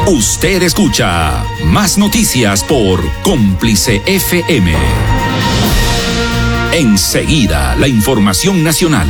Usted escucha Más Noticias por Cómplice FM. Enseguida, la información nacional.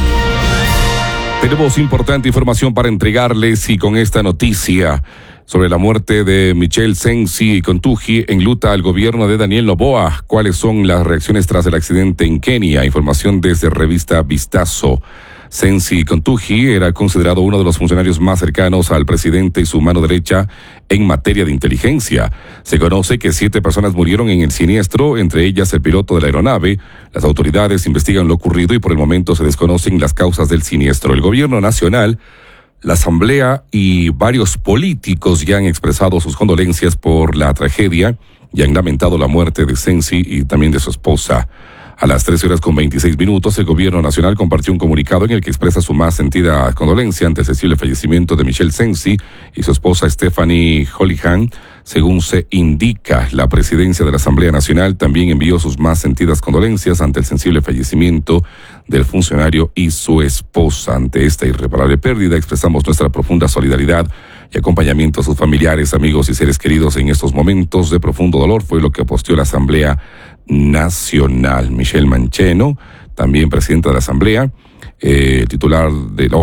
Tenemos importante información para entregarles y con esta noticia sobre la muerte de Michelle Sensi Contuji enluta al gobierno de Daniel Noboa. ¿Cuáles son las reacciones tras el accidente en Kenia? Información desde revista Vistazo. Sensi Contuji era considerado uno de los funcionarios más cercanos al presidente y su mano derecha en materia de inteligencia. Se conoce que 7 personas murieron en el siniestro, entre ellas el piloto de la aeronave. Las autoridades investigan lo ocurrido y por el momento se desconocen las causas del siniestro. El gobierno nacional, la Asamblea y varios políticos ya han expresado sus condolencias por la tragedia y han lamentado la muerte de Sensi y también de su esposa. A las 13:26, el gobierno nacional compartió un comunicado en el que expresa su más sentida condolencia ante el sensible fallecimiento de Michelle Sensi y su esposa Stephanie Holihan. Según se indica, la presidencia de la Asamblea Nacional también envió sus más sentidas condolencias ante el sensible fallecimiento del funcionario y su esposa. Ante esta irreparable pérdida, expresamos nuestra profunda solidaridad y acompañamiento a sus familiares, amigos y seres queridos en estos momentos de profundo dolor, fue lo que posteó la Asamblea Nacional. Michelle Mancheno, también presidenta de la Asamblea, la titular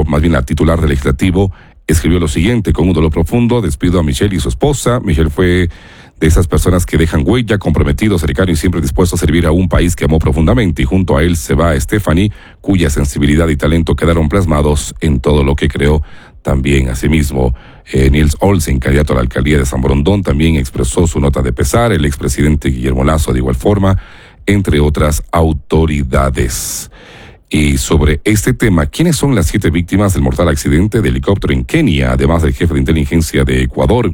del Legislativo, escribió lo siguiente: con un dolor profundo, despido a Michelle y su esposa. Michelle fue de esas personas que dejan huella, comprometido, cercano y siempre dispuesto a servir a un país que amó profundamente. Y junto a él se va Stephanie, cuya sensibilidad y talento quedaron plasmados en todo lo que creó. También, asimismo, Niels Olsen, candidato a la alcaldía de San Borondón, también expresó su nota de pesar. El expresidente Guillermo Lasso, de igual forma, entre otras autoridades. Y sobre este tema, ¿quiénes son las 7 víctimas del mortal accidente de helicóptero en Kenia? Además del jefe de inteligencia de Ecuador,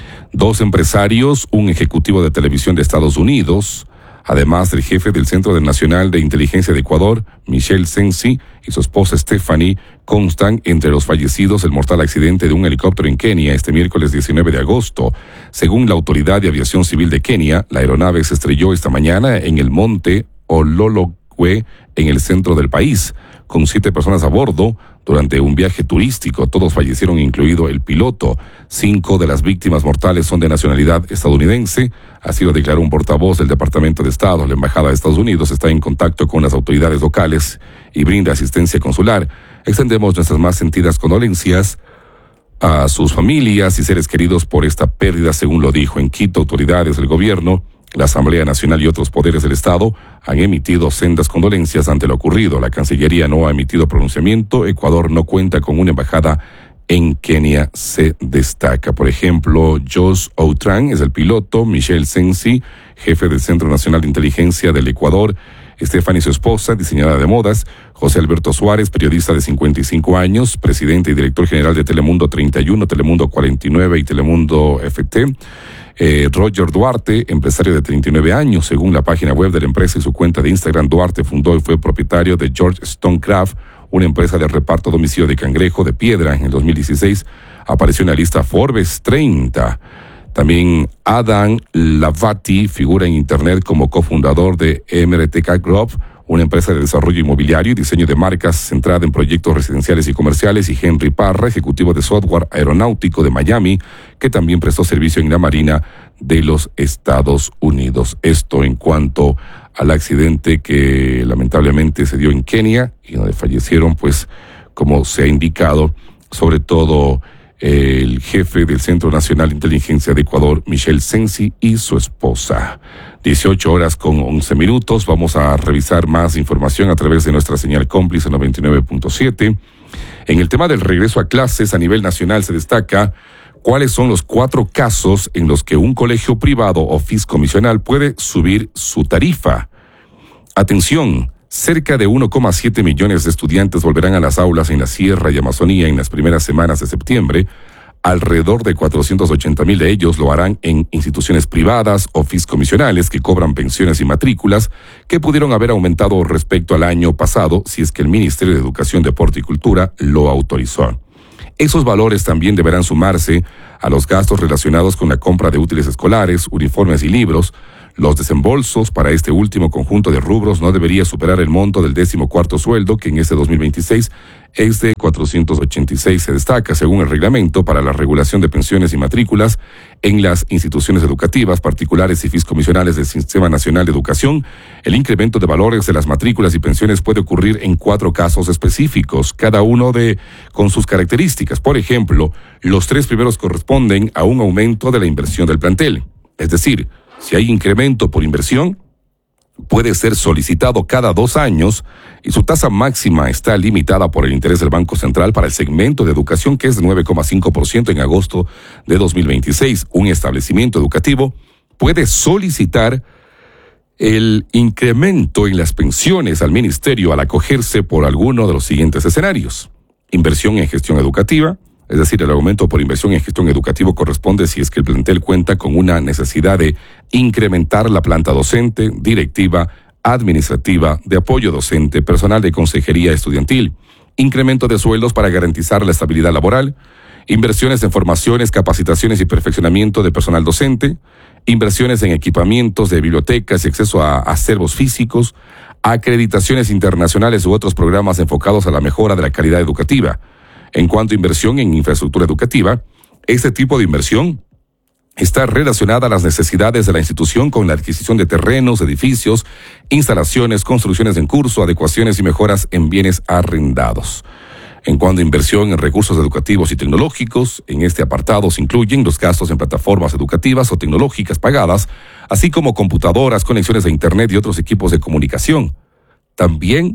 2 empresarios, un ejecutivo de televisión de Estados Unidos, además del jefe del Centro Nacional de Inteligencia de Ecuador, Michelle Sensi, y su esposa Stephanie, constan entre los fallecidos del mortal accidente de un helicóptero en Kenia este miércoles 19 de agosto. Según la Autoridad de Aviación Civil de Kenia, la aeronave se estrelló esta mañana en el monte Ololokwe, en el centro del país, con 7 personas a bordo durante un viaje turístico. Todos fallecieron, incluido el piloto. 5 de las víctimas mortales son de nacionalidad estadounidense. Así lo declaró un portavoz del Departamento de Estado. La Embajada de Estados Unidos está en contacto con las autoridades locales y brinda asistencia consular. Extendemos nuestras más sentidas condolencias a sus familias y seres queridos por esta pérdida, según lo dijo. En Quito, autoridades del gobierno, la Asamblea Nacional y otros poderes del Estado han emitido sendas condolencias ante lo ocurrido. La Cancillería no ha emitido pronunciamiento. Ecuador no cuenta con una embajada en Kenia, se destaca. Por ejemplo, Josh Outram es el piloto, Michelle Sensi, jefe del Centro Nacional de Inteligencia del Ecuador, Stephanie, su esposa, diseñadora de modas, José Alberto Suárez, periodista de 55 años, presidente y director general de Telemundo 31, Telemundo 49 y Telemundo FT. Roger Duarte, empresario de 39 años, según la página web de la empresa y su cuenta de Instagram. Duarte fundó y fue propietario de George Stonecraft, una empresa de reparto a domicilio de cangrejo de piedra. En el 2016 apareció en la lista Forbes 30. También Adam Lavati figura en Internet como cofundador de MRTK Group, una empresa de desarrollo inmobiliario y diseño de marcas centrada en proyectos residenciales y comerciales, y Henry Parra, ejecutivo de software aeronáutico de Miami, que también prestó servicio en la Marina de los Estados Unidos. Esto en cuanto al accidente que lamentablemente se dio en Kenia y donde fallecieron, pues, como se ha indicado, sobre todo el jefe del Centro Nacional de Inteligencia de Ecuador, Michelle Sensi, y su esposa. 18:11. Vamos a revisar más información a través de nuestra señal Cómplice 99.7. En el tema del regreso a clases a nivel nacional se destaca cuáles son los 4 casos en los que un colegio privado o fiscomisional puede subir su tarifa. Atención. Cerca de 1,7 millones de estudiantes volverán a las aulas en la Sierra y Amazonía en las primeras semanas de septiembre. Alrededor de 480,000 de ellos lo harán en instituciones privadas o fiscomisionales que cobran pensiones y matrículas que pudieron haber aumentado respecto al año pasado si es que el Ministerio de Educación, Deporte y Cultura lo autorizó. Esos valores también deberán sumarse a los gastos relacionados con la compra de útiles escolares, uniformes y libros, Los desembolsos para este último conjunto de rubros no debería superar el monto del 14º sueldo, que en este 2026 es de 486. Se destaca, según el reglamento para la regulación de pensiones y matrículas en las instituciones educativas particulares y fiscomisionales del Sistema Nacional de Educación, el incremento de valores de las matrículas y pensiones puede ocurrir en 4 casos específicos, cada uno con sus características. Por ejemplo, los 3 primeros corresponden a un aumento de la inversión del plantel. Es decir, si hay incremento por inversión, puede ser solicitado cada 2 años y su tasa máxima está limitada por el interés del Banco Central para el segmento de educación, que es de 9,5% en agosto de 2026. Un establecimiento educativo puede solicitar el incremento en las pensiones al ministerio al acogerse por alguno de los siguientes escenarios: inversión en gestión educativa. Es decir, el aumento por inversión en gestión educativa corresponde si es que el plantel cuenta con una necesidad de incrementar la planta docente, directiva, administrativa, de apoyo docente, personal de consejería estudiantil, incremento de sueldos para garantizar la estabilidad laboral, inversiones en formaciones, capacitaciones y perfeccionamiento de personal docente, inversiones en equipamientos de bibliotecas y acceso a acervos físicos, acreditaciones internacionales u otros programas enfocados a la mejora de la calidad educativa. En cuanto a inversión en infraestructura educativa, este tipo de inversión está relacionada a las necesidades de la institución con la adquisición de terrenos, edificios, instalaciones, construcciones en curso, adecuaciones y mejoras en bienes arrendados. En cuanto a inversión en recursos educativos y tecnológicos, en este apartado se incluyen los gastos en plataformas educativas o tecnológicas pagadas, así como computadoras, conexiones a Internet y otros equipos de comunicación. También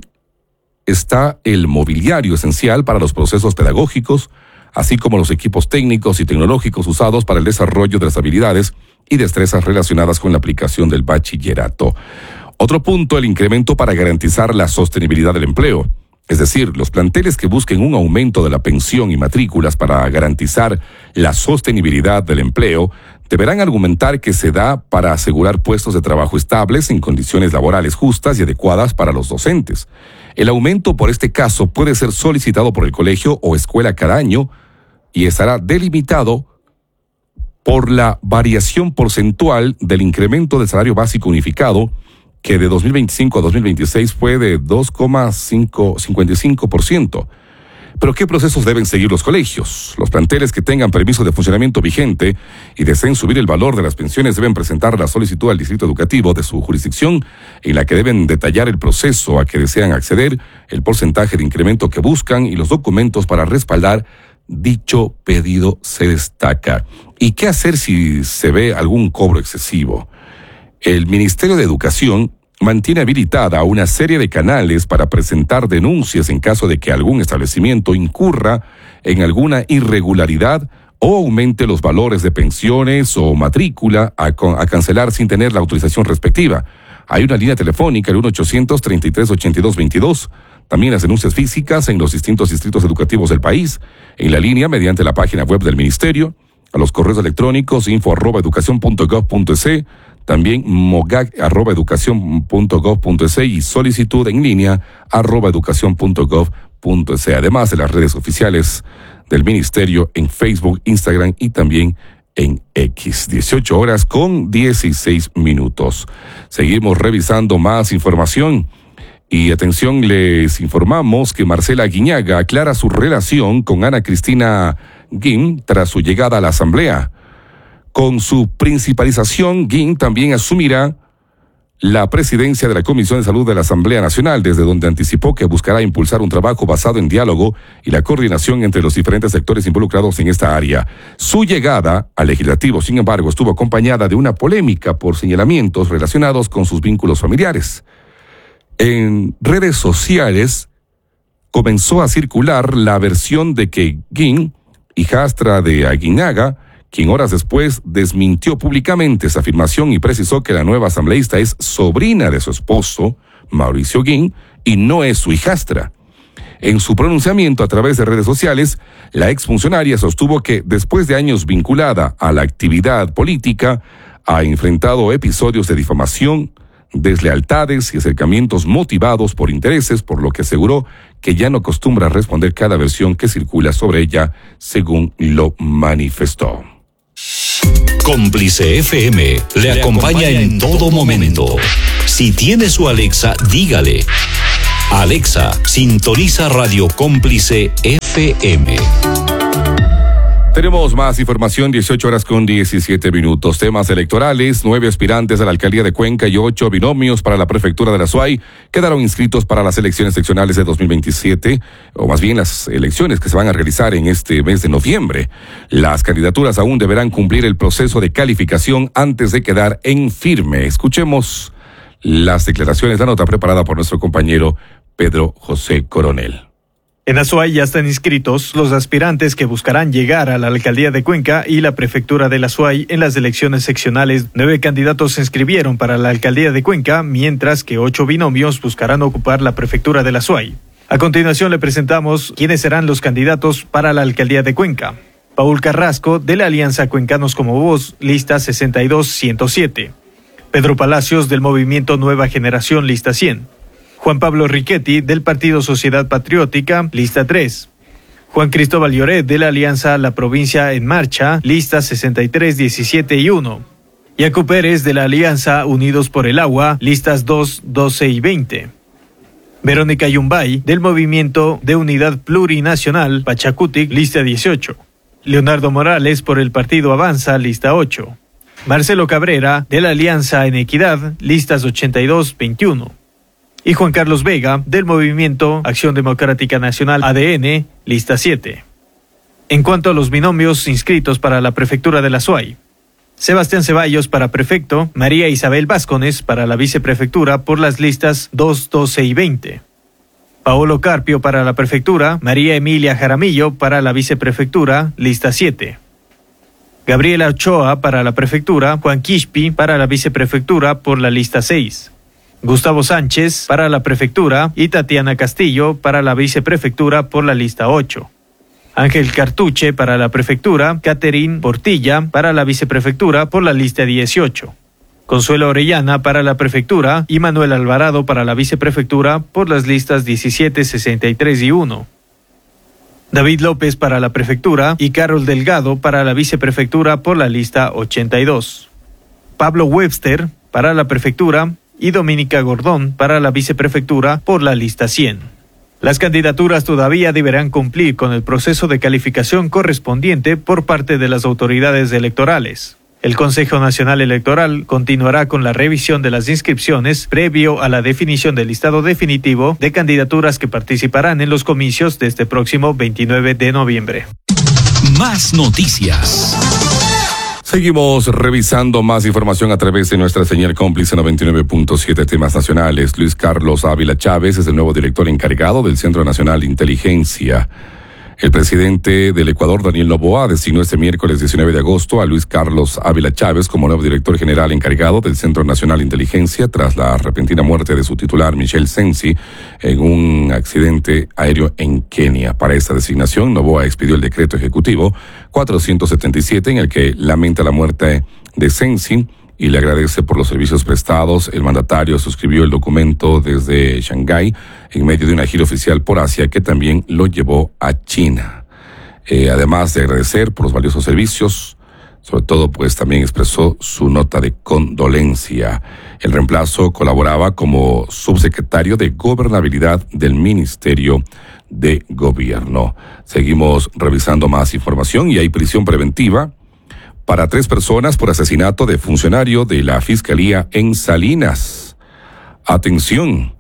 está el mobiliario esencial para los procesos pedagógicos, así como los equipos técnicos y tecnológicos usados para el desarrollo de las habilidades y destrezas relacionadas con la aplicación del bachillerato. Otro punto, el incremento para garantizar la sostenibilidad del empleo. Es decir, los planteles que busquen un aumento de la pensión y matrículas para garantizar la sostenibilidad del empleo deberán argumentar que se da para asegurar puestos de trabajo estables en condiciones laborales justas y adecuadas para los docentes. El aumento por este caso puede ser solicitado por el colegio o escuela cada año y estará delimitado por la variación porcentual del incremento del salario básico unificado, que de 2025 a 2026 fue de 2,55%. Pero ¿qué procesos deben seguir los colegios? Los planteles que tengan permiso de funcionamiento vigente y deseen subir el valor de las pensiones deben presentar la solicitud al distrito educativo de su jurisdicción, en la que deben detallar el proceso a que desean acceder, el porcentaje de incremento que buscan y los documentos para respaldar dicho pedido, se destaca. ¿Y qué hacer si se ve algún cobro excesivo? El Ministerio de Educación mantiene habilitada una serie de canales para presentar denuncias en caso de que algún establecimiento incurra en alguna irregularidad o aumente los valores de pensiones o matrícula a cancelar sin tener la autorización respectiva. Hay una línea telefónica, el 1-800-33-82-22. También las denuncias físicas en los distintos distritos educativos del país, en la línea mediante la página web del Ministerio, a los correos electrónicos info@educacion.gov.es, también mogag@educacion.gov.es y solicitud en línea @educacion.gov.es, además de las redes oficiales del Ministerio en Facebook, Instagram y también en X. 18:16. Seguimos revisando más información. Y atención, les informamos que Marcela Aguiñaga aclara su relación con Ana Cristina Guin tras su llegada a la Asamblea. Con su principalización, Guin también asumirá la presidencia de la Comisión de Salud de la Asamblea Nacional, desde donde anticipó que buscará impulsar un trabajo basado en diálogo y la coordinación entre los diferentes sectores involucrados en esta área. Su llegada al legislativo, sin embargo, estuvo acompañada de una polémica por señalamientos relacionados con sus vínculos familiares. En redes sociales comenzó a circular la versión de que Guin, hijastra de Aguinaga, quien horas después desmintió públicamente esa afirmación y precisó que la nueva asambleísta es sobrina de su esposo, Mauricio Guin, y no es su hijastra. En su pronunciamiento a través de redes sociales, la exfuncionaria sostuvo que después de años vinculada a la actividad política, ha enfrentado episodios de difamación, deslealtades y acercamientos motivados por intereses, por lo que aseguró que ya no acostumbra a responder cada versión que circula sobre ella, según lo manifestó. Cómplice FM le acompaña en todo momento. Si tiene su Alexa, dígale: Alexa, sintoniza Radio Cómplice FM. Tenemos más información, 18:17. Temas electorales: 9 aspirantes a la alcaldía de Cuenca y 8 binomios para la prefectura de la SUAY quedaron inscritos para las elecciones seccionales de 2027, o más bien las elecciones que se van a realizar en este mes de noviembre. Las candidaturas aún deberán cumplir el proceso de calificación antes de quedar en firme. Escuchemos las declaraciones, la nota preparada por nuestro compañero Pedro José Coronel. En Azuay ya están inscritos los aspirantes que buscarán llegar a la alcaldía de Cuenca y la prefectura de Azuay en las elecciones seccionales. 9 candidatos se inscribieron para la alcaldía de Cuenca, mientras que 8 binomios buscarán ocupar la prefectura de Azuay. A continuación le presentamos quiénes serán los candidatos para la alcaldía de Cuenca. Paul Carrasco, de la Alianza Cuencanos como Voz, lista 62-107. Pedro Palacios, del Movimiento Nueva Generación, lista 100. Juan Pablo Riquetti, del Partido Sociedad Patriótica, lista 3. Juan Cristóbal Lloret, de la Alianza La Provincia en Marcha, lista 63, 17 y 1. Yacu Pérez, de la Alianza Unidos por el Agua, listas 2, 12 y 20. Verónica Yumbay, del Movimiento de Unidad Plurinacional, Pachacutic, lista 18. Leonardo Morales, por el Partido Avanza, lista 8. Marcelo Cabrera, de la Alianza en Equidad, listas 82, 21. Y Juan Carlos Vega, del Movimiento Acción Democrática Nacional ADN, lista 7. En cuanto a los binomios inscritos para la prefectura de Azuay: Sebastián Ceballos para prefecto, María Isabel Vázquez para la viceprefectura por las listas 2, 12 y 20. Paolo Carpio para la prefectura, María Emilia Jaramillo para la viceprefectura, lista 7. Gabriela Ochoa para la prefectura, Juan Quispi para la viceprefectura por la lista 6. Gustavo Sánchez para la prefectura y Tatiana Castillo para la viceprefectura por la lista 8. Ángel Cartuche para la prefectura, Catherine Portilla para la viceprefectura por la lista 18. Consuelo Orellana para la prefectura y Manuel Alvarado para la viceprefectura por las listas 17, 63 y 1. David López para la prefectura y Carol Delgado para la viceprefectura por la lista 82. Pablo Webster para la prefectura y Dominica Gordón para la viceprefectura por la lista 100. Las candidaturas todavía deberán cumplir con el proceso de calificación correspondiente por parte de las autoridades electorales. El Consejo Nacional Electoral continuará con la revisión de las inscripciones previo a la definición del listado definitivo de candidaturas que participarán en los comicios de este próximo 29 de noviembre. Más noticias. Seguimos revisando más información a través de nuestra señal Cómplice 99.7. Temas nacionales. Luis Carlos Ávila Chávez es el nuevo director encargado del Centro Nacional de Inteligencia. El presidente del Ecuador, Daniel Noboa, designó este miércoles 19 de agosto a Luis Carlos Ávila Chávez como nuevo director general encargado del Centro Nacional de Inteligencia tras la repentina muerte de su titular, Michel Sensi, en un accidente aéreo en Kenia. Para esta designación, Noboa expidió el decreto ejecutivo 477 en el que lamenta la muerte de Sensi y le agradece por los servicios prestados. El mandatario suscribió el documento desde Shanghái en medio de una gira oficial por Asia que también lo llevó a China. Además de agradecer por los valiosos servicios, sobre todo pues también expresó su nota de condolencia. El reemplazo colaboraba como subsecretario de Gobernabilidad del Ministerio de Gobierno. Seguimos revisando más información y hay prisión preventiva para 3 personas por asesinato de funcionario de la Fiscalía en Salinas. Atención,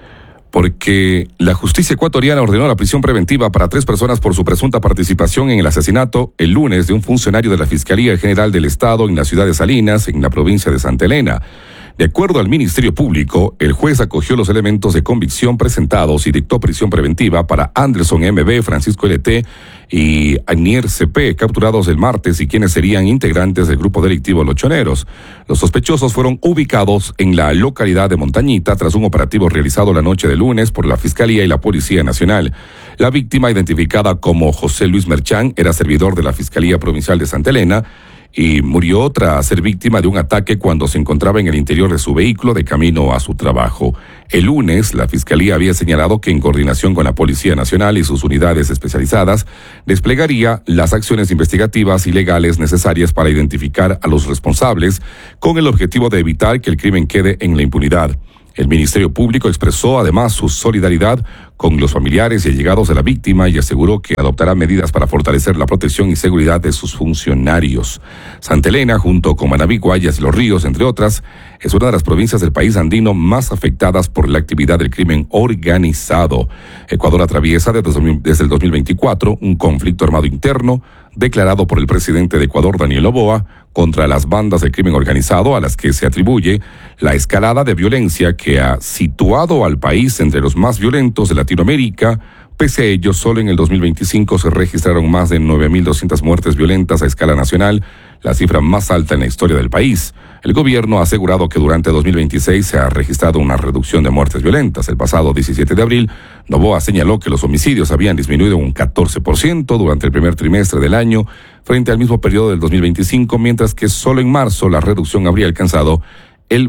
porque la justicia ecuatoriana ordenó la prisión preventiva para 3 personas por su presunta participación en el asesinato el lunes de un funcionario de la Fiscalía General del Estado en la ciudad de Salinas, en la provincia de Santa Elena. De acuerdo al Ministerio Público, el juez acogió los elementos de convicción presentados y dictó prisión preventiva para Anderson MB, Francisco LT y Agnier CP, capturados el martes y quienes serían integrantes del grupo delictivo Los Choneros. Los sospechosos fueron ubicados en la localidad de Montañita tras un operativo realizado la noche de lunes por la Fiscalía y la Policía Nacional. La víctima, identificada como José Luis Merchán, era servidor de la Fiscalía Provincial de Santa Elena y murió tras ser víctima de un ataque cuando se encontraba en el interior de su vehículo de camino a su trabajo. El lunes, la Fiscalía había señalado que en coordinación con la Policía Nacional y sus unidades especializadas, desplegaría las acciones investigativas y legales necesarias para identificar a los responsables con el objetivo de evitar que el crimen quede en la impunidad. El Ministerio Público expresó además su solidaridad con los familiares y allegados de la víctima y aseguró que adoptará medidas para fortalecer la protección y seguridad de sus funcionarios. Santa Elena, junto con Manabí, Guayas y Los Ríos, entre otras, es una de las provincias del país andino más afectadas por la actividad del crimen organizado. Ecuador atraviesa desde el 2024 un conflicto armado interno declarado por el presidente de Ecuador, Daniel Noboa, contra las bandas de crimen organizado a las que se atribuye la escalada de violencia que ha situado al país entre los más violentos de Latinoamérica. Pese a ello, solo en el 2025 se registraron más de 9.200 muertes violentas a escala nacional, la cifra más alta en la historia del país. El gobierno ha asegurado que durante 2026 se ha registrado una reducción de muertes violentas. El pasado 17 de abril, Noboa señaló que los homicidios habían disminuido un 14% durante el primer trimestre del año frente al mismo periodo del 2025, mientras que solo en marzo la reducción habría alcanzado el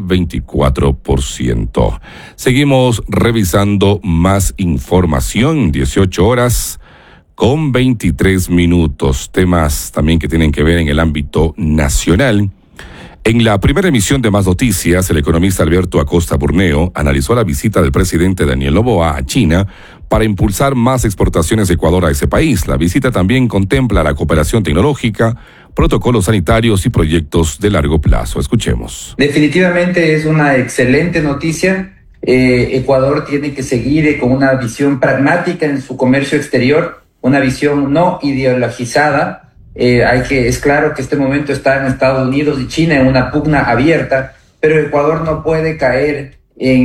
24%. Seguimos revisando más información, 18 horas con 23 minutos. Temas también que tienen que ver en el ámbito nacional. En la primera emisión de Más Noticias, el economista Alberto Acosta Burneo analizó la visita del presidente Daniel Noboa a China para impulsar más exportaciones de Ecuador a ese país. La visita también contempla la cooperación tecnológica, protocolos sanitarios y proyectos de largo plazo. Escuchemos. Definitivamente es una excelente noticia. Ecuador tiene que seguir con una visión pragmática en su comercio exterior, una visión no ideologizada. Es claro que este momento está en Estados Unidos y China en una pugna abierta, pero Ecuador no puede caer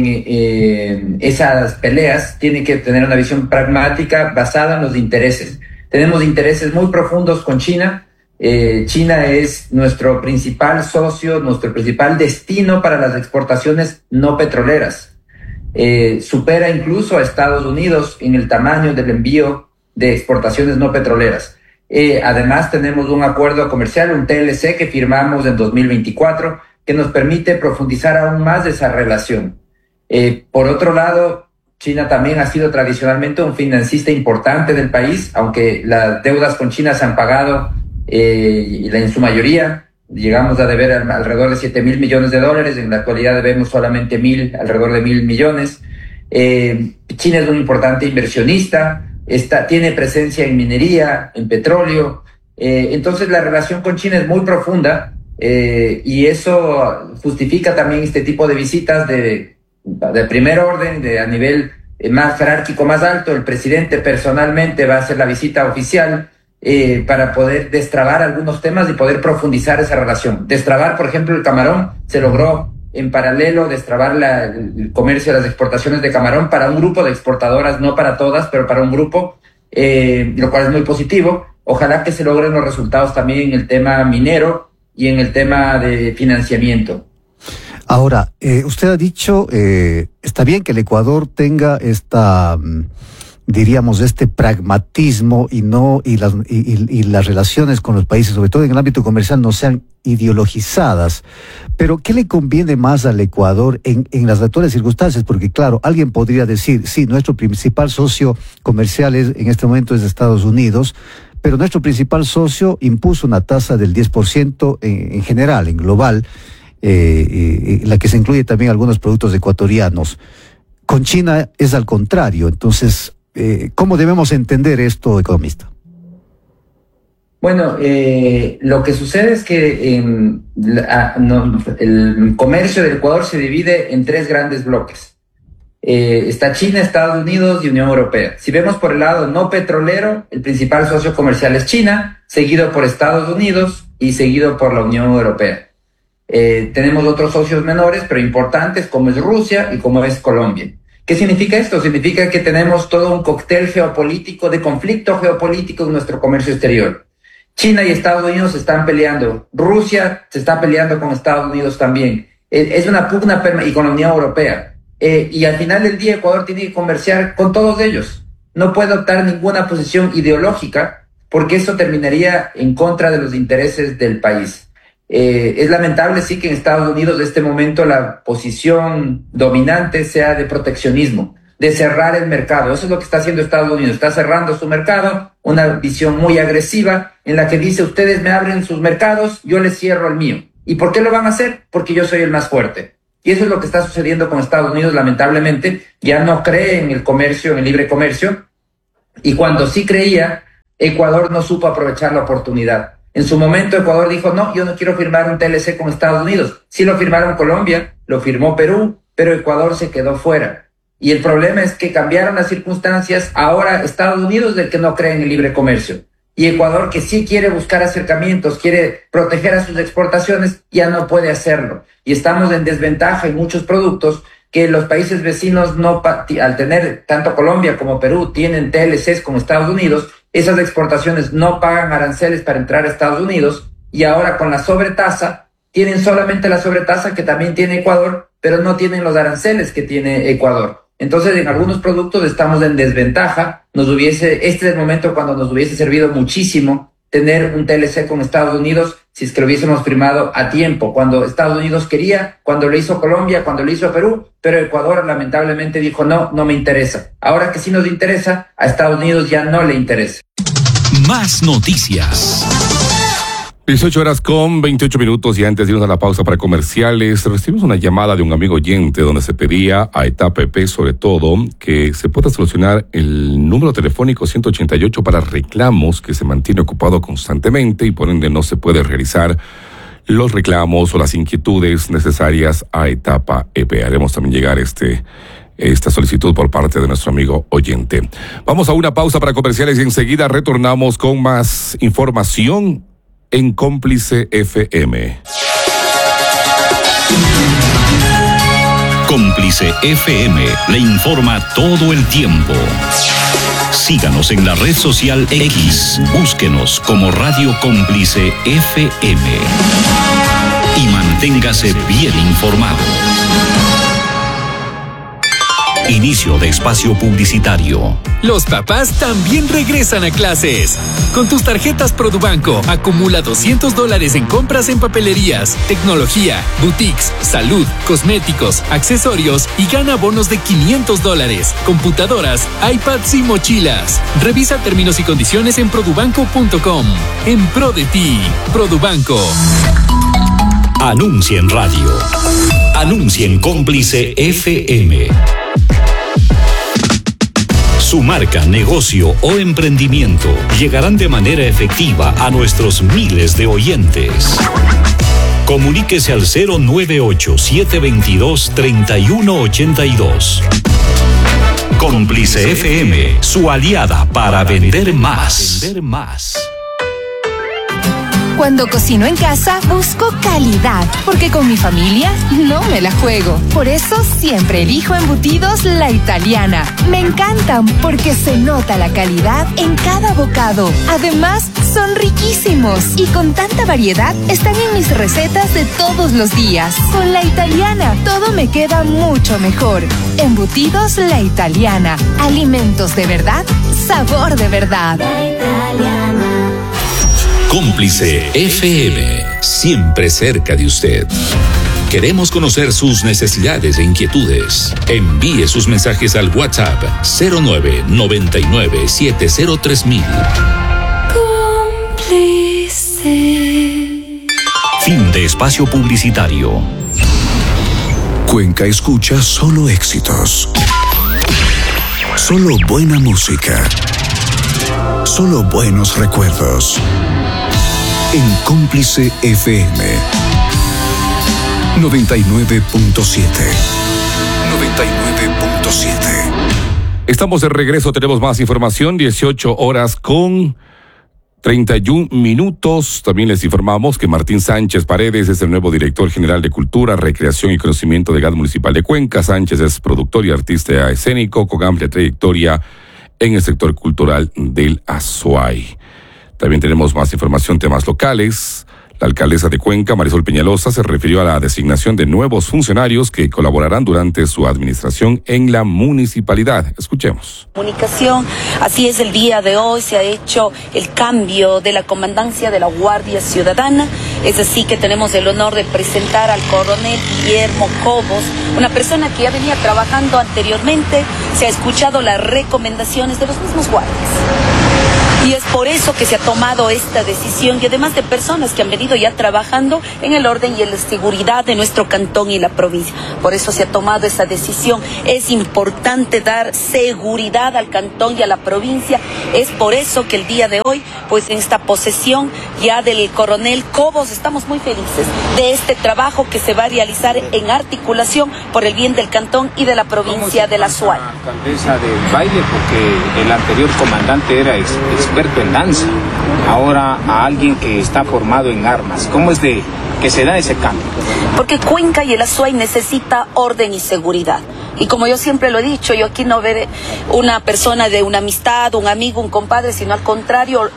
en esas peleas. Tiene que tener una visión pragmática basada en los intereses. Tenemos intereses muy profundos con China. China es nuestro principal socio, nuestro principal destino para las exportaciones no petroleras. Supera incluso a Estados Unidos en el tamaño del envío de exportaciones no petroleras. Además tenemos un acuerdo comercial, un TLC que firmamos en 2024 que nos permite profundizar aún más esa relación. Por otro lado, China también ha sido tradicionalmente un financista importante del país, aunque las deudas con China se han pagado en su mayoría. Llegamos a deber alrededor de $7,000 millones, en la actualidad debemos solamente alrededor de 1,000 millones. China es un importante inversionista. Tiene presencia en minería, en petróleo, entonces la relación con China es muy profunda y eso justifica también este tipo de visitas de primer orden, a nivel más jerárquico, más alto. El presidente personalmente va a hacer la visita oficial para poder destrabar algunos temas y poder profundizar esa relación. Destrabar, por ejemplo, el camarón, se logró en paralelo destrabar el comercio de las exportaciones de camarón para un grupo de exportadoras, no para todas, pero para un grupo, lo cual es muy positivo. Ojalá que se logren los resultados también en el tema minero y en el tema de financiamiento. Ahora, usted ha dicho, está bien que el Ecuador tenga diríamos, este pragmatismo y las relaciones con los países, sobre todo en el ámbito comercial, no sean ideologizadas. Pero, ¿qué le conviene más al Ecuador en las actuales circunstancias? Porque, claro, alguien podría decir, sí, nuestro principal socio comercial en este momento es Estados Unidos, pero nuestro principal socio impuso una tasa del 10% en general, en global, la que se incluye también algunos productos ecuatorianos. Con China es al contrario. Entonces, ¿cómo debemos entender esto, economista? Bueno, lo que sucede es que el comercio del Ecuador se divide en 3 grandes bloques. Está China, Estados Unidos y Unión Europea. Si vemos por el lado no petrolero, el principal socio comercial es China, seguido por Estados Unidos y seguido por la Unión Europea. Tenemos otros socios menores, pero importantes, como es Rusia y como es Colombia. ¿Qué significa esto? Significa que tenemos todo un cóctel geopolítico, de conflicto geopolítico en nuestro comercio exterior. China y Estados Unidos se están peleando. Rusia se está peleando con Estados Unidos también. Es una pugna y con la Unión Europea. Y al final del día Ecuador tiene que comerciar con todos ellos. No puede adoptar ninguna posición ideológica porque eso terminaría en contra de los intereses del país. Es lamentable, sí, que en Estados Unidos de este momento la posición dominante sea de proteccionismo, de cerrar el mercado. Eso es lo que está haciendo Estados Unidos, está cerrando su mercado, una visión muy agresiva en la que dice: ustedes me abren sus mercados, yo les cierro el mío. ¿Y por qué lo van a hacer? Porque yo soy el más fuerte. Y eso es lo que está sucediendo con Estados Unidos, lamentablemente. Ya no cree en el comercio, en el libre comercio, y cuando sí creía, Ecuador no supo aprovechar la oportunidad. En su momento Ecuador dijo: no, yo no quiero firmar un TLC con Estados Unidos. Sí lo firmaron Colombia, lo firmó Perú, pero Ecuador se quedó fuera. Y el problema es que cambiaron las circunstancias. Ahora Estados Unidos es el que no cree en el libre comercio. Y Ecuador, que sí quiere buscar acercamientos, quiere proteger a sus exportaciones, ya no puede hacerlo. Y estamos en desventaja en muchos productos que los países vecinos, al tener tanto Colombia como Perú, tienen TLCs con Estados Unidos, esas exportaciones no pagan aranceles para entrar a Estados Unidos, y ahora con la sobretasa, tienen solamente la sobretasa que también tiene Ecuador, pero no tienen los aranceles que tiene Ecuador. Entonces, en algunos productos estamos en desventaja. Este es el momento cuando nos hubiese servido muchísimo tener un TLC con Estados Unidos si es que lo hubiésemos firmado a tiempo, cuando Estados Unidos quería, cuando lo hizo Colombia, cuando lo hizo Perú, pero Ecuador lamentablemente dijo: no, no me interesa. Ahora que sí nos interesa, a Estados Unidos ya no le interesa. Más noticias. 18:28, y antes de irnos a la pausa para comerciales, recibimos una llamada de un amigo oyente donde se pedía a Etapa EP, sobre todo, que se pueda solucionar el número telefónico 188 para reclamos, que se mantiene ocupado constantemente y por ende no se puede realizar los reclamos o las inquietudes necesarias a Etapa EP. Haremos también llegar esta solicitud por parte de nuestro amigo oyente. Vamos a una pausa para comerciales y enseguida retornamos con más información en Cómplice FM. Cómplice FM le informa todo el tiempo. Síganos en la red social X, búsquenos como Radio Cómplice FM y manténgase bien informado. Inicio de espacio publicitario. Los papás también regresan a clases. Con tus tarjetas Produbanco, acumula $200 en compras en papelerías, tecnología, boutiques, salud, cosméticos, accesorios y gana bonos de $500, computadoras, iPads y mochilas. Revisa términos y condiciones en produbanco.com. En pro de ti, Produbanco. Anuncia en radio. Anuncia en Cómplice FM. Su marca, negocio o emprendimiento llegarán de manera efectiva a nuestros miles de oyentes. Comuníquese al 098-722-3182. Cómplice FM, su aliada para vender más. Cuando cocino en casa, busco calidad, porque con mi familia no me la juego. Por eso siempre elijo Embutidos La Italiana. Me encantan porque se nota la calidad en cada bocado. Además, son riquísimos y con tanta variedad están en mis recetas de todos los días. Con La Italiana, todo me queda mucho mejor. Embutidos La Italiana. Alimentos de verdad, sabor de verdad. La Italiana. Cómplice FM, siempre cerca de usted. Queremos conocer sus necesidades e inquietudes. Envíe sus mensajes al WhatsApp 0999-703000. Cómplice. Fin de espacio publicitario. Cuenca escucha solo éxitos. Solo buena música. Solo buenos recuerdos. En Cómplice FM 99.7. Estamos de regreso, tenemos más información, 18:31. También les informamos que Martín Sánchez Paredes es el nuevo director general de Cultura, Recreación y Conocimiento del GAD Municipal de Cuenca. Sánchez es productor y artista escénico con amplia trayectoria en el sector cultural del Azuay. También tenemos más información, temas locales. La alcaldesa de Cuenca, Marisol Peñalosa, se refirió a la designación de nuevos funcionarios que colaborarán durante su administración en la municipalidad. Escuchemos. Comunicación, así es, el día de hoy se ha hecho el cambio de la comandancia de la Guardia Ciudadana. Es así que tenemos el honor de presentar al coronel Guillermo Cobos, una persona que ya venía trabajando anteriormente, se ha escuchado las recomendaciones de los mismos guardias. Y es por eso que se ha tomado esta decisión, y además de personas que han venido ya trabajando en el orden y en la seguridad de nuestro cantón y la provincia. Por eso se ha tomado esa decisión. Es importante dar seguridad al cantón y a la provincia. Es por eso que el día de hoy, pues en esta posesión ya del coronel Cobos, estamos muy felices de este trabajo que se va a realizar en articulación por el bien del cantón y de la provincia de la Suay. Alcaldesa del baile, porque el anterior comandante era experto en danza, ahora a alguien que está formado en armas. ¿Cómo es de que se da ese cambio? Porque Cuenca y el Azuay necesita orden y seguridad. Y como yo siempre lo he dicho, yo aquí no veré una persona de una amistad, un amigo, un compadre, sino al contrario,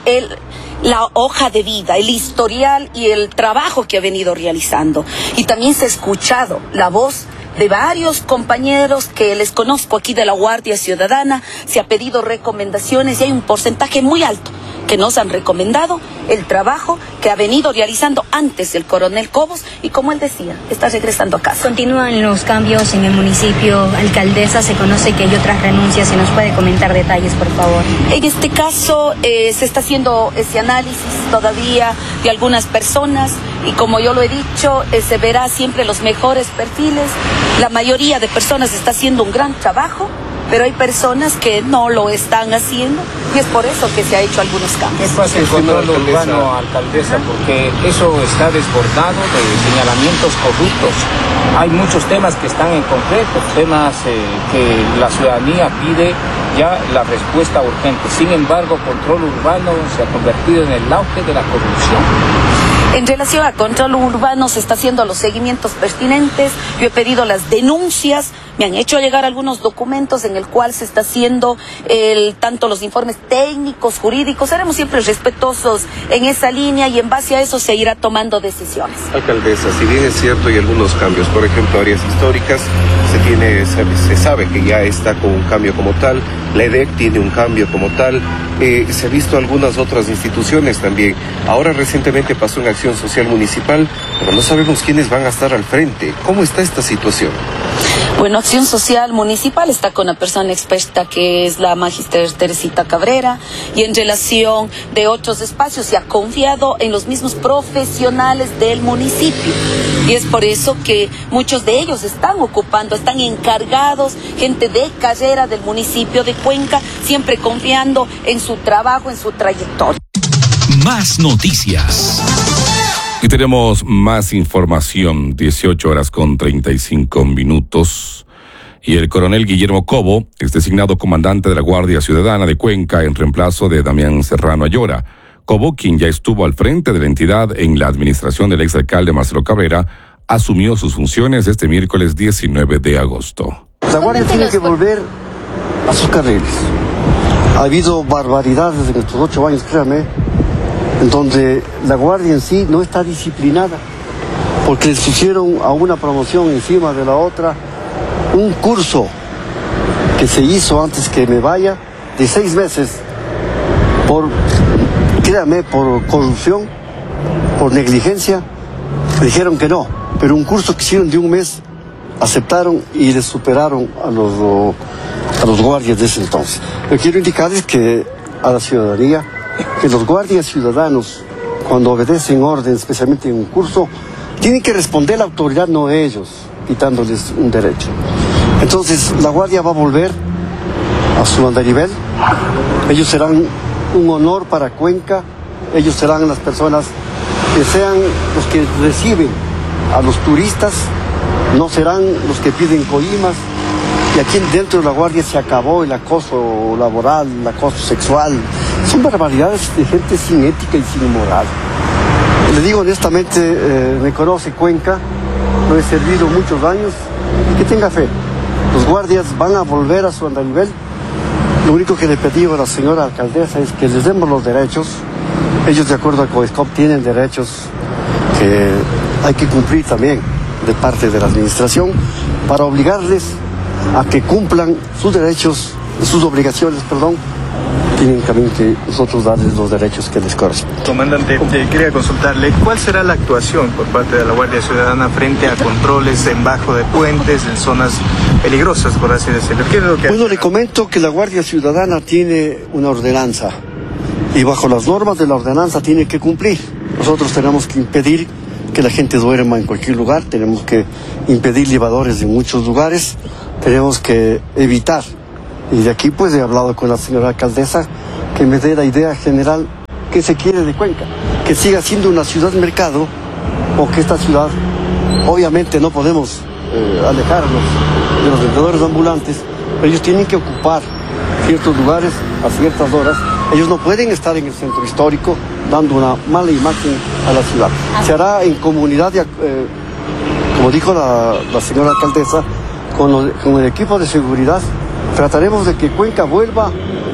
la hoja de vida, el historial y el trabajo que ha venido realizando. Y también se ha escuchado la voz de varios compañeros que les conozco aquí de la Guardia Ciudadana. Se ha pedido recomendaciones y hay un porcentaje muy alto que nos han recomendado el trabajo que ha venido realizando antes el coronel Cobos, y como él decía, está regresando a casa. Continúan los cambios en el municipio. Alcaldesa, se conoce que hay otras renuncias. ¿Se nos puede comentar detalles, por favor? En este caso se está haciendo ese análisis todavía de algunas personas, y como yo lo he dicho, se verá siempre los mejores perfiles. La mayoría de personas está haciendo un gran trabajo, pero hay personas que no lo están haciendo, y es por eso que se ha hecho algunos cambios. ¿Qué pasa con el control urbano, alcaldesa? Porque eso está desbordado de señalamientos corruptos. Hay muchos temas que están en concreto, temas que la ciudadanía pide ya la respuesta urgente. Sin embargo, control urbano se ha convertido en el auge de la corrupción. En relación a control urbano se está haciendo los seguimientos pertinentes. Yo he pedido las denuncias, me han hecho llegar algunos documentos en el cual se está haciendo tanto los informes técnicos, jurídicos. Seremos siempre respetuosos en esa línea, y en base a eso se irá tomando decisiones. Alcaldesa, si bien es cierto hay algunos cambios, por ejemplo, áreas históricas, se sabe que ya está con un cambio como tal, la EDEC tiene un cambio como tal, se ha visto algunas otras instituciones también. Ahora recientemente pasó en Acción Social Municipal, pero no sabemos quiénes van a estar al frente. ¿Cómo está esta situación? Bueno, Acción Social Municipal está con una persona experta que es la magíster Teresita Cabrera, y en relación de otros espacios se ha confiado en los mismos profesionales del municipio, y es por eso que muchos de ellos están ocupando, están encargados, gente de carrera del municipio de Cuenca, siempre confiando en su trabajo, en su trayectoria. Más noticias. Y tenemos más información, 18:35. Y el coronel Guillermo Cobo es designado comandante de la Guardia Ciudadana de Cuenca en reemplazo de Damián Serrano Ayora. Cobo, quien ya estuvo al frente de la entidad en la administración del exalcalde Marcelo Cabrera, asumió sus funciones este miércoles 19 de agosto. La Guardia tiene que volver a sus carriles. Ha habido barbaridades en estos 8 años, créanme, en donde la Guardia en sí no está disciplinada, porque les pusieron a una promoción encima de la otra un curso que se hizo antes que me vaya de 6 meses créanme, por corrupción, por negligencia. Me dijeron que no, pero un curso que hicieron de 1 mes aceptaron y les superaron a los guardias de ese entonces. Lo que quiero indicarles que a la ciudadanía, que los guardias ciudadanos, cuando obedecen orden, especialmente en un curso, tienen que responder la autoridad, no ellos, quitándoles un derecho. Entonces, la Guardia va a volver a su andarivel. Ellos serán un honor para Cuenca. Ellos serán las personas que sean los que reciben a los turistas, no serán los que piden coimas. Y aquí dentro de la Guardia se acabó el acoso laboral, el acoso sexual. Son barbaridades de gente sin ética y sin moral. Le digo honestamente, me conoce Cuenca, lo he servido muchos años, que tenga fe. Los guardias van a volver a su andarivel. Lo único que le pedí a la señora alcaldesa es que les demos los derechos. Ellos, de acuerdo a COESCOP, tienen derechos que hay que cumplir también de parte de la administración para obligarles a que cumplan sus derechos, sus obligaciones, tienen también que nosotros darles los derechos que les corresponden. Comandante, quería consultarle, ¿cuál será la actuación por parte de la Guardia Ciudadana frente a controles en bajo de puentes, en zonas peligrosas, por así decirlo? ¿Qué es lo que Bueno, le comento que la Guardia Ciudadana tiene una ordenanza y bajo las normas de la ordenanza tiene que cumplir. Nosotros tenemos que impedir que la gente duerma en cualquier lugar, tenemos que impedir elevadores en muchos lugares, tenemos que evitar. Y de aquí pues he hablado con la señora alcaldesa que me dé la idea general que se quiere de Cuenca, que siga siendo una ciudad mercado, o que esta ciudad, obviamente no podemos alejarnos de los vendedores ambulantes, pero ellos tienen que ocupar ciertos lugares a ciertas horas. Ellos no pueden estar en el centro histórico dando una mala imagen a la ciudad. Se hará en comunidad, como dijo la señora alcaldesa, con el equipo de seguridad. Trataremos de que Cuenca vuelva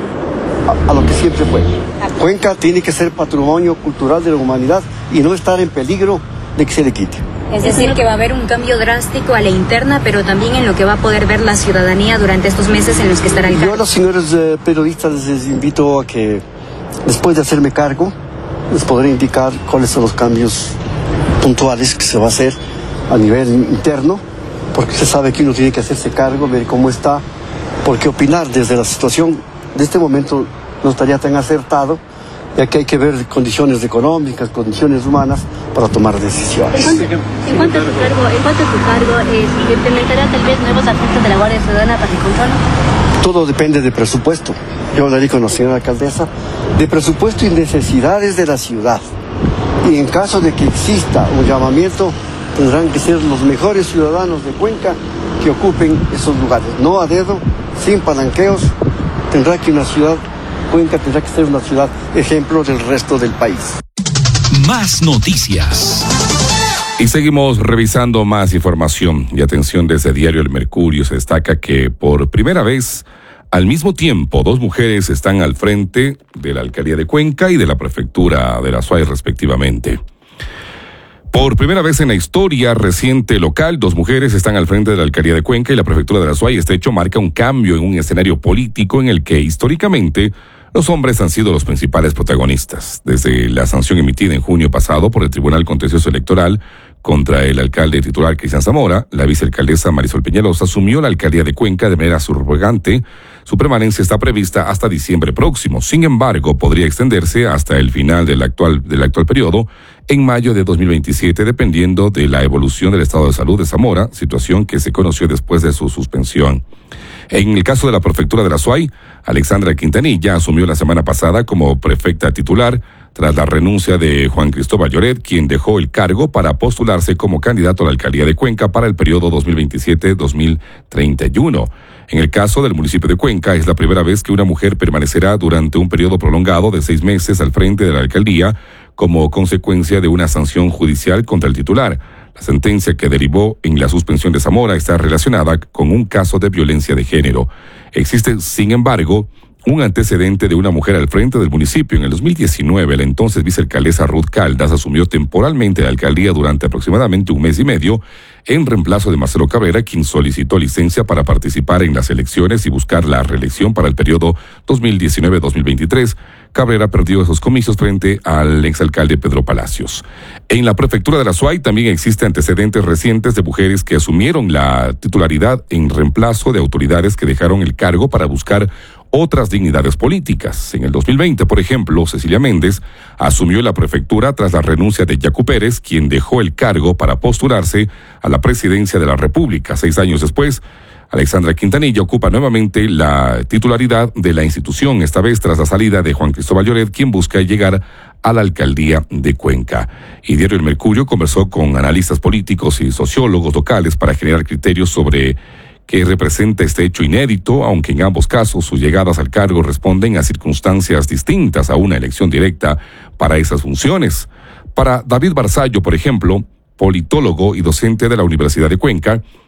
a lo que siempre fue. Cuenca tiene que ser patrimonio cultural de la humanidad y no estar en peligro de que se le quite. Es decir, que va a haber un cambio drástico a la interna, pero también en lo que va a poder ver la ciudadanía durante estos meses en los que estará el cargo. Yo a los señores periodistas les invito a que, después de hacerme cargo, les podré indicar cuáles son los cambios puntuales que se va a hacer a nivel interno, porque se sabe que uno tiene que hacerse cargo, ver cómo está, porque opinar desde la situación de este momento no estaría tan acertado, ya que hay que ver condiciones económicas, condiciones humanas para tomar decisiones. En cuanto a tu cargo, ¿se implementará tal vez nuevos aspectos de la Guardia Ciudadana para el control? Todo depende de presupuesto. Yo hablaré con la señora alcaldesa de presupuesto y necesidades de la ciudad. Y en caso de que exista un llamamiento, tendrán que ser los mejores ciudadanos de Cuenca que ocupen esos lugares. No a dedo, sin palanqueos. Tendrá que Cuenca tendrá que ser una ciudad ejemplo del resto del país. Más noticias. Y seguimos revisando más información. Y atención, desde Diario El Mercurio se destaca que por primera vez, al mismo tiempo, 2 mujeres están al frente de la Alcaldía de Cuenca y de la Prefectura de la Azuay, respectivamente. Por primera vez en la historia reciente local, 2 mujeres están al frente de la Alcaldía de Cuenca y la Prefectura de la Azuay. Este hecho marca un cambio en un escenario político en el que históricamente los hombres han sido los principales protagonistas. Desde la sanción emitida en junio pasado por el Tribunal Contencioso Electoral contra el alcalde titular Cristian Zamora, la vicealcaldesa Marisol Peñalosa asumió la Alcaldía de Cuenca de manera subrogante. Su permanencia está prevista hasta diciembre próximo. Sin embargo, podría extenderse hasta el final del actual periodo, en mayo de 2027, dependiendo de la evolución del estado de salud de Zamora, situación que se conoció después de su suspensión. En el caso de la Prefectura de la Azuay, Alexandra Quintanilla asumió la semana pasada como prefecta titular tras la renuncia de Juan Cristóbal Lloret, quien dejó el cargo para postularse como candidato a la Alcaldía de Cuenca para el periodo 2027-2031. En el caso del municipio de Cuenca, es la primera vez que una mujer permanecerá durante un periodo prolongado de 6 meses al frente de la alcaldía como consecuencia de una sanción judicial contra el titular. La sentencia que derivó en la suspensión de Zamora está relacionada con un caso de violencia de género. Existe, sin embargo, un antecedente de una mujer al frente del municipio. En el 2019, la entonces vicealcaldesa Ruth Caldas asumió temporalmente la alcaldía durante aproximadamente 1 mes y medio, en reemplazo de Marcelo Cabrera, quien solicitó licencia para participar en las elecciones y buscar la reelección para el periodo 2019-2023. Cabrera perdió esos comicios frente al exalcalde Pedro Palacios. En la Prefectura de la Azuay también existen antecedentes recientes de mujeres que asumieron la titularidad en reemplazo de autoridades que dejaron el cargo para buscar otras dignidades políticas. En el 2020, por ejemplo, Cecilia Méndez asumió la prefectura tras la renuncia de Yacu Pérez, quien dejó el cargo para postularse a la presidencia de la República. 6 años después, Alexandra Quintanilla ocupa nuevamente la titularidad de la institución, esta vez tras la salida de Juan Cristóbal Lloret, quien busca llegar a la alcaldía de Cuenca. Y Diario El Mercurio conversó con analistas políticos y sociólogos locales para generar criterios sobre qué representa este hecho inédito, aunque en ambos casos sus llegadas al cargo responden a circunstancias distintas a una elección directa para esas funciones. Para David Barzallo, por ejemplo, politólogo y docente de la Universidad de Cuenca,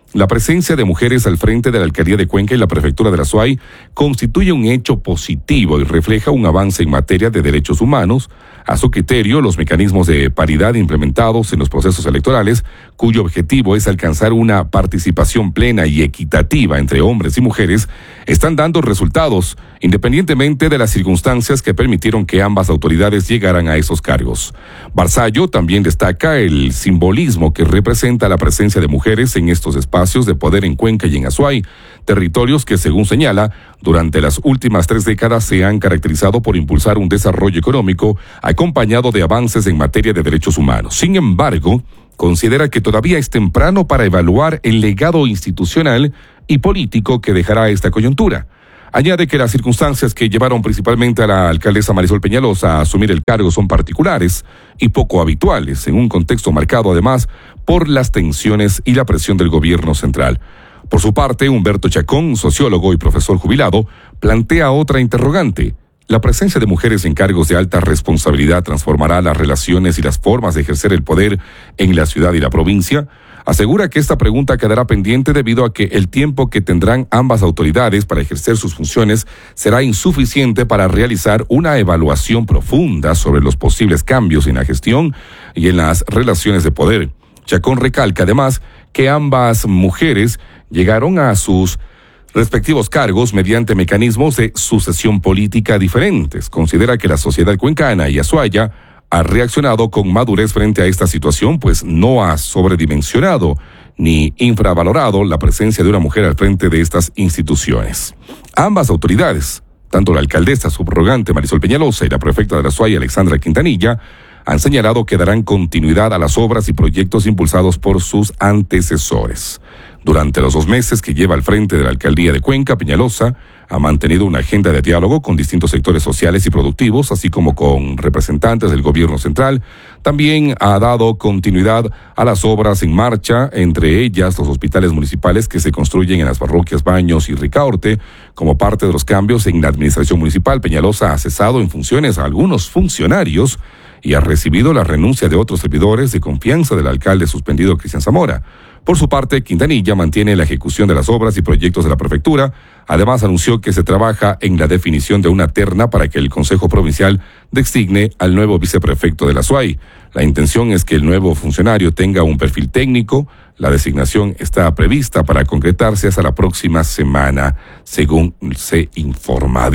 La presencia de mujeres al frente de la Alcaldía de Cuenca y la Prefectura de la SUAY constituye un hecho positivo y refleja un avance en materia de derechos humanos. A su criterio, los mecanismos de paridad implementados en los procesos electorales, cuyo objetivo es alcanzar una participación plena y equitativa entre hombres y mujeres, están dando resultados, independientemente de las circunstancias que permitieron que ambas autoridades llegaran a esos cargos. Barzallo también destaca el simbolismo que representa la presencia de mujeres en estos espacios de poder en Cuenca y en Azuay, territorios que, según señala, durante las últimas 3 décadas se han caracterizado por impulsar un desarrollo económico acompañado de avances en materia de derechos humanos. Sin embargo, considera que todavía es temprano para evaluar el legado institucional y político que dejará esta coyuntura. Añade que las circunstancias que llevaron principalmente a la alcaldesa Marisol Peñalosa a asumir el cargo son particulares y poco habituales, en un contexto marcado además por las tensiones y la presión del gobierno central. Por su parte, Humberto Chacón, sociólogo y profesor jubilado, plantea otra interrogante. ¿La presencia de mujeres en cargos de alta responsabilidad transformará las relaciones y las formas de ejercer el poder en la ciudad y la provincia? Asegura que esta pregunta quedará pendiente debido a que el tiempo que tendrán ambas autoridades para ejercer sus funciones será insuficiente para realizar una evaluación profunda sobre los posibles cambios en la gestión y en las relaciones de poder. Chacón recalca además que ambas mujeres llegaron a sus respectivos cargos mediante mecanismos de sucesión política diferentes. Considera que la sociedad cuencana y azuaya ha reaccionado con madurez frente a esta situación, pues no ha sobredimensionado ni infravalorado la presencia de una mujer al frente de estas instituciones. Ambas autoridades, tanto la alcaldesa subrogante Marisol Peñalosa y la prefecta de la SUAY Alexandra Quintanilla, han señalado que darán continuidad a las obras y proyectos impulsados por sus antecesores. Durante los 2 meses que lleva al frente de la alcaldía de Cuenca, Peñalosa ha mantenido una agenda de diálogo con distintos sectores sociales y productivos, así como con representantes del gobierno central. También ha dado continuidad a las obras en marcha, entre ellas los hospitales municipales que se construyen en las parroquias Baños y Ricaurte. Como parte de los cambios en la administración municipal, Peñalosa ha cesado en funciones a algunos funcionarios y ha recibido la renuncia de otros servidores de confianza del alcalde suspendido Cristian Zamora. Por su parte, Quintanilla mantiene la ejecución de las obras y proyectos de la prefectura. Además, anunció que se trabaja en la definición de una terna para que el Consejo Provincial designe al nuevo viceprefecto de la SUAY. La intención es que el nuevo funcionario tenga un perfil técnico. La designación está prevista para concretarse hasta la próxima semana, según se informa.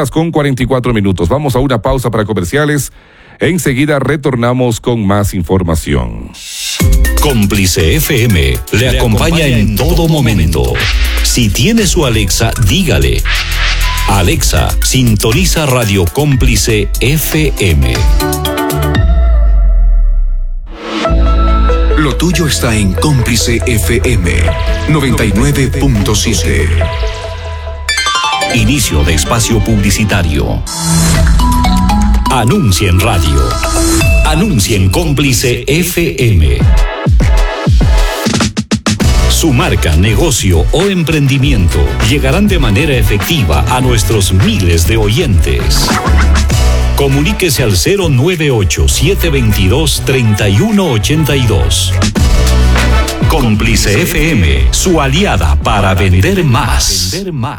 18:44. Vamos a una pausa para comerciales. Enseguida retornamos con más información. Cómplice FM le acompaña en todo momento. Si tiene su Alexa, dígale: Alexa, sintoniza Radio Cómplice FM. Lo tuyo está en Cómplice FM 99.7. Inicio de espacio publicitario. Anuncia en radio. Anuncia en Cómplice FM. Su marca, negocio o emprendimiento llegarán de manera efectiva a nuestros miles de oyentes. Comuníquese al 098-722-3182. Cómplice FM, su aliada para vender más.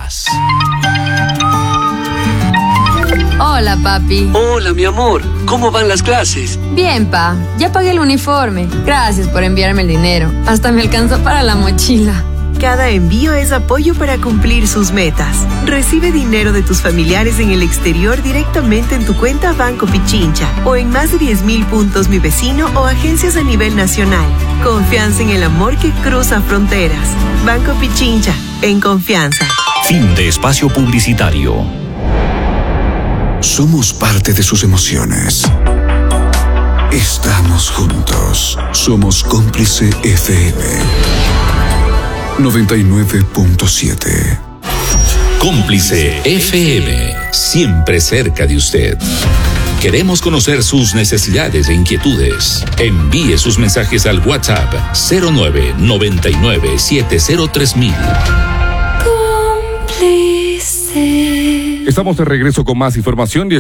Hola, papi. Hola, mi amor. ¿Cómo van las clases? Bien, pa. Ya pagué el uniforme. Gracias por enviarme el dinero. Hasta me alcanzó para la mochila. Cada envío es apoyo para cumplir sus metas. Recibe dinero de tus familiares en el exterior directamente en tu cuenta Banco Pichincha o en más de 10.000 puntos Mi Vecino o agencias a nivel nacional. Confianza en el amor que cruza fronteras. Banco Pichincha, en confianza. Fin de espacio publicitario. Somos parte de sus emociones. Estamos juntos. Somos Cómplice FM 99.7. Cómplice FM, siempre cerca de usted. Queremos conocer sus necesidades e inquietudes. Envíe sus mensajes al WhatsApp 0999-703000. Cómplice. Estamos de regreso con más información,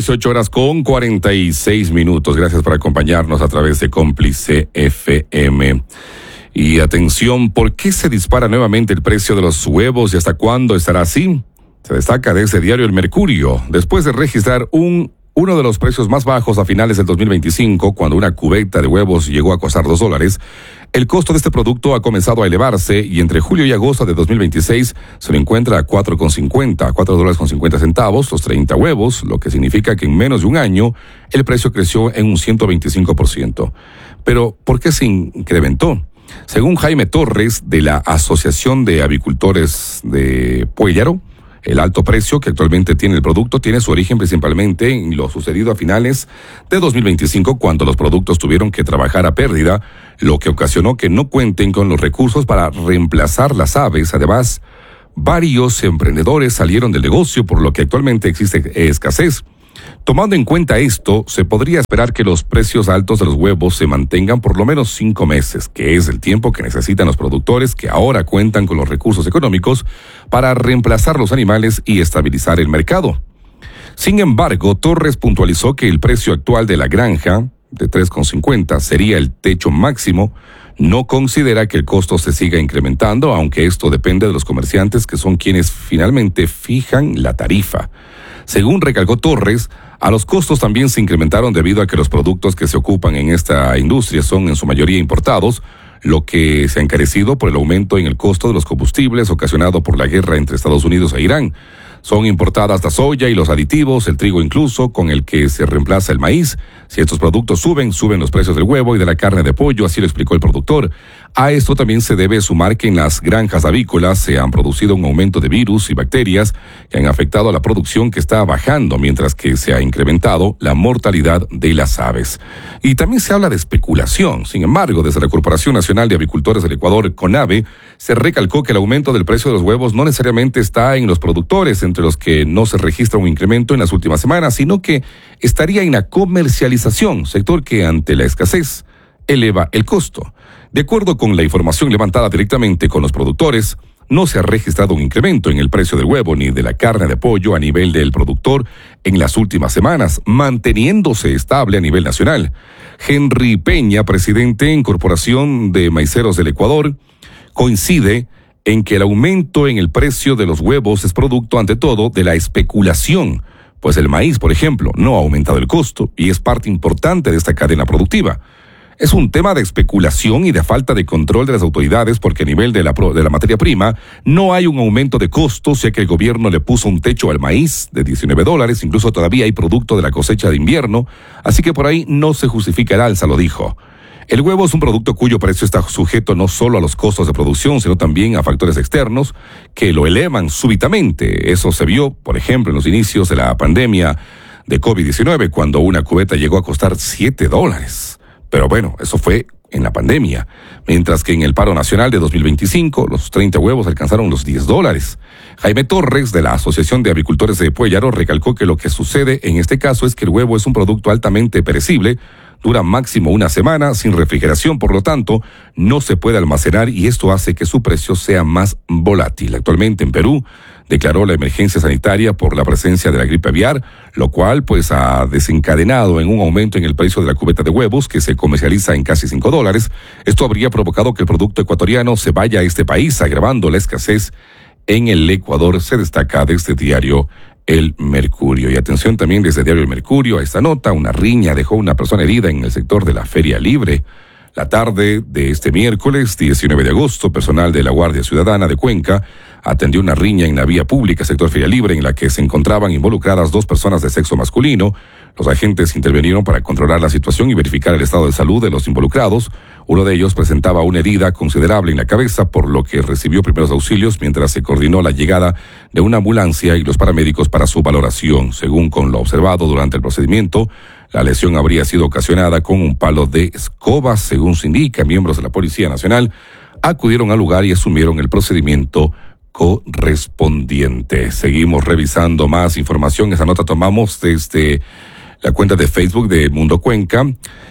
18:46. Gracias por acompañarnos a través de Cómplice FM. Y atención, ¿por qué se dispara nuevamente el precio de los huevos y hasta cuándo estará así? Se destaca de ese diario El Mercurio, después de registrar uno de los precios más bajos a finales del 2025, cuando una cubeta de huevos llegó a costar $2, el costo de este producto ha comenzado a elevarse y entre julio y agosto de 2026 se lo encuentra a $4.50 los 30 huevos, lo que significa que en menos de un año el precio creció en un 125%. Pero, ¿por qué se incrementó? Según Jaime Torres, de la Asociación de Avicultores de Puellaro, el alto precio que actualmente tiene el producto tiene su origen principalmente en lo sucedido a finales de 2025, cuando los productos tuvieron que trabajar a pérdida, lo que ocasionó que no cuenten con los recursos para reemplazar las aves. Además, varios emprendedores salieron del negocio, por lo que actualmente existe escasez. Tomando en cuenta esto, se podría esperar que los precios altos de los huevos se mantengan por lo menos 5 meses, que es el tiempo que necesitan los productores que ahora cuentan con los recursos económicos para reemplazar los animales y estabilizar el mercado. Sin embargo, Torres puntualizó que el precio actual de la granja, de 3.50, sería el techo máximo. No considera que el costo se siga incrementando, aunque esto depende de los comerciantes, que son quienes finalmente fijan la tarifa. Según recalcó Torres, a los costos también se incrementaron debido a que los productos que se ocupan en esta industria son en su mayoría importados, lo que se ha encarecido por el aumento en el costo de los combustibles ocasionado por la guerra entre Estados Unidos e Irán. Son importadas la soya y los aditivos, el trigo incluso, con el que se reemplaza el maíz. Si estos productos suben los precios del huevo y de la carne de pollo, así lo explicó el productor. A esto también se debe sumar que en las granjas avícolas se han producido un aumento de virus y bacterias que han afectado a la producción, que está bajando, mientras que se ha incrementado la mortalidad de las aves. Y también se habla de especulación. Sin embargo, desde la Corporación Nacional de Avicultores del Ecuador, CONAVE, se recalcó que el aumento del precio de los huevos no necesariamente está en los productores, entre los que no se registra un incremento en las últimas semanas, sino que estaría en la comercialización, sector que ante la escasez eleva el costo. De acuerdo con la información levantada directamente con los productores, no se ha registrado un incremento en el precio del huevo ni de la carne de pollo a nivel del productor en las últimas semanas, manteniéndose estable a nivel nacional. Henry Peña, presidente en Corporación de Maiceros del Ecuador, coincide en que el aumento en el precio de los huevos es producto ante todo de la especulación, pues el maíz, por ejemplo, no ha aumentado el costo y es parte importante de esta cadena productiva. Es un tema de especulación y de falta de control de las autoridades, porque a nivel de la materia prima no hay un aumento de costos, ya que el gobierno le puso un techo al maíz de $19, incluso todavía hay producto de la cosecha de invierno, así que por ahí no se justifica el alza, lo dijo. El huevo es un producto cuyo precio está sujeto no solo a los costos de producción, sino también a factores externos que lo elevan súbitamente. Eso se vio, por ejemplo, en los inicios de la pandemia de COVID-19, cuando una cubeta llegó a costar $7. Pero bueno, eso fue en la pandemia, mientras que en el paro nacional de 2025 los 30 huevos alcanzaron los $10. Jaime Torres, de la Asociación de Avicultores de Puellaro, recalcó que lo que sucede en este caso es que el huevo es un producto altamente perecible, dura máximo una semana sin refrigeración, por lo tanto no se puede almacenar y esto hace que su precio sea más volátil. Actualmente en Perú declaró la emergencia sanitaria por la presencia de la gripe aviar, lo cual pues ha desencadenado en un aumento en el precio de la cubeta de huevos, que se comercializa en casi $5. Esto habría provocado que el producto ecuatoriano se vaya a este país, agravando la escasez en el Ecuador, se destaca de este diario El Mercurio. Y atención también desde el diario El Mercurio a esta nota: una riña dejó una persona herida en el sector de la Feria Libre. La tarde de este miércoles 19 de agosto, personal de la Guardia Ciudadana de Cuenca atendió una riña en la vía pública, sector Feria Libre, en la que se encontraban involucradas 2 personas de sexo masculino. Los agentes intervinieron para controlar la situación y verificar el estado de salud de los involucrados. Uno de ellos presentaba una herida considerable en la cabeza, por lo que recibió primeros auxilios mientras se coordinó la llegada de una ambulancia y los paramédicos para su valoración. Según con lo observado durante el procedimiento, la lesión habría sido ocasionada con un palo de escoba. Según se indica, miembros de la Policía Nacional acudieron al lugar y asumieron el procedimiento correspondiente. Seguimos revisando más información. Esa nota tomamos desde la cuenta de Facebook de Mundo Cuenca,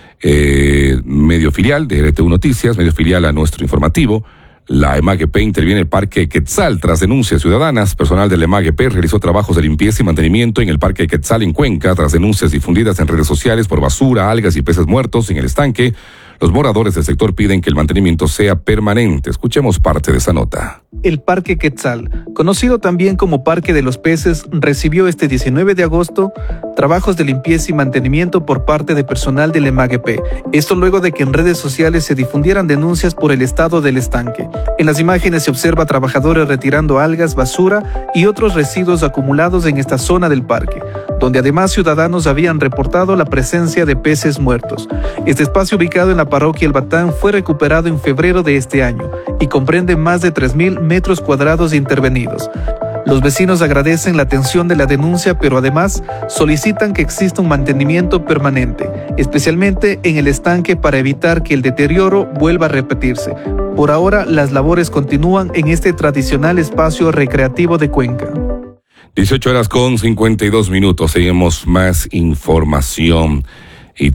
medio filial de RTV Noticias, medio filial a nuestro informativo. La EMAGP interviene en el Parque Quetzal tras denuncias ciudadanas. Personal de la EMAGP realizó trabajos de limpieza y mantenimiento en el Parque Quetzal en Cuenca tras denuncias difundidas en redes sociales por basura, algas y peces muertos en el estanque. Los moradores del sector piden que el mantenimiento sea permanente. Escuchemos parte de esa nota. El Parque Quetzal, conocido también como Parque de los Peces, recibió este 19 de agosto trabajos de limpieza y mantenimiento por parte de personal del EMAGP. Esto luego de que en redes sociales se difundieran denuncias por el estado del estanque. En las imágenes se observa trabajadores retirando algas, basura y otros residuos acumulados en esta zona del parque, donde además ciudadanos habían reportado la presencia de peces muertos. Este espacio, ubicado en la parroquia El Batán, fue recuperado en febrero de este año y comprende más de 3.000 metros cuadrados intervenidos. Los vecinos agradecen la atención de la denuncia, pero además solicitan que exista un mantenimiento permanente, especialmente en el estanque, para evitar que el deterioro vuelva a repetirse. Por ahora, las labores continúan en este tradicional espacio recreativo de Cuenca. 18:52 minutos. Seguimos más información.